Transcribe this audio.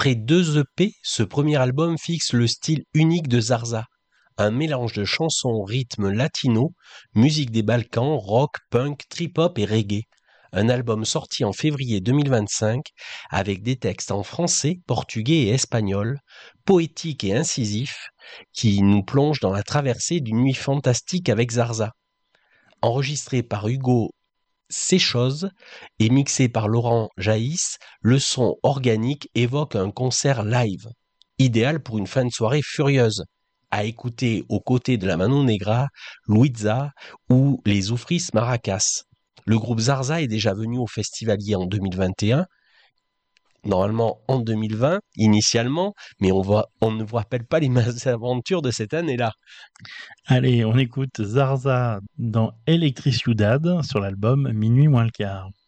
Après 2 EP, ce premier album fixe le style unique de Zarza. Un mélange de chansons au rythme latino, musique des Balkans, rock, punk, trip-hop et reggae. Un album sorti en février 2025 avec des textes en français, portugais et espagnol, poétiques et incisifs, qui nous plongent dans la traversée d'une nuit fantastique avec Zarza. Enregistré par Hugo Sechose et mixé par Laurent Jaïs, le son organique évoque un concert live, idéal pour une fin de soirée furieuse, à écouter aux côtés de la Mano Negra, Louisa ou les Zoufris Maracas. Le groupe Zarza est déjà venu au Festivalier en 2021, normalement en 2020 initialement, mais on ne vous rappelle pas les mésaventures de cette année-là. Allez, on écoute Zarza dans Electric Ciudad sur l'album Minuit moins le quart.